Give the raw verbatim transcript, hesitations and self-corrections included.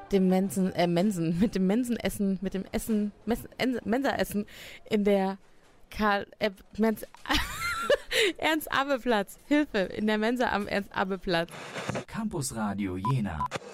dem Mensen, äh, Mensen, mit dem Mensenessen, mit dem Essen, Mes- En- Mensaessen in der Karl, äh, Menz, Ernst-Abbe-Platz. Hilfe, in der Mensa am Ernst-Abbe-Platz. Campus Radio Jena.